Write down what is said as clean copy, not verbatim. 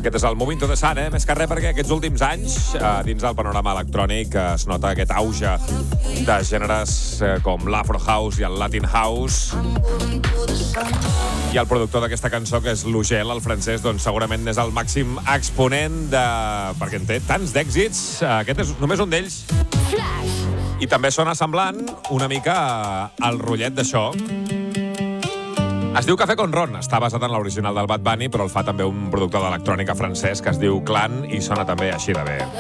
Aquest és el Moving to the Sun, més que res perquè aquests últims anys, dins del panorama electrònic, es nota aquest auge de gèneres com l'Afro House i el Latin House. I el productor d'aquesta cançó, que és l'Ugel, el francès, doncs segurament és el màxim exponent de... perquè en té tants d'èxits. Aquest és només un d'ells. I també sona semblant una mica al rotllet d'això. Es diu Café con Ron, està basat en l'original del Bad Bunny, però el fa també un productor d'electrònica francès que es diu Clan i sona també així de bé.